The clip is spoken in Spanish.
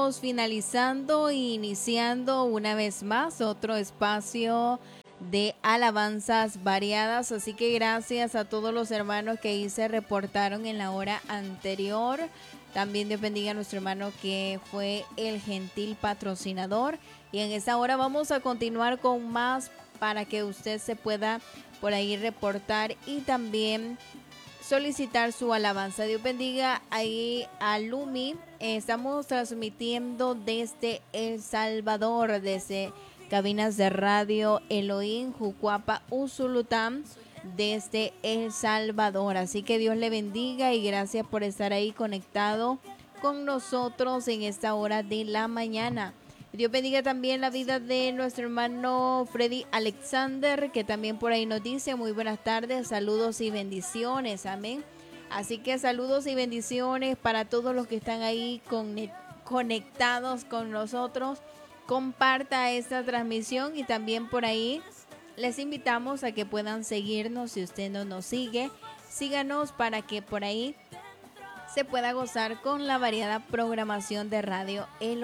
Finalizando e iniciando una vez más otro espacio de alabanzas variadas, así que gracias a todos los hermanos que ahí se reportaron en la hora anterior. También Dios bendiga a nuestro hermano que fue el gentil patrocinador, y en esta hora vamos a continuar con más para que usted se pueda por ahí reportar y también solicitar su alabanza. Dios bendiga ahí a Lumi. Estamos transmitiendo desde El Salvador, desde cabinas de radio Elohim, Jucuapa, Usulután, desde El Salvador. Así que Dios le bendiga y gracias por estar ahí conectado con nosotros en esta hora de la mañana. Dios bendiga también la vida de nuestro hermano Freddy Alexander, que también por ahí nos dice muy buenas tardes, saludos y bendiciones, amén. Así que saludos y bendiciones para todos los que están ahí conectados con nosotros. Comparta esta transmisión y también por ahí les invitamos a que puedan seguirnos. Si usted no nos sigue, síganos para que por ahí se pueda gozar con la variada programación de Radio Elohim.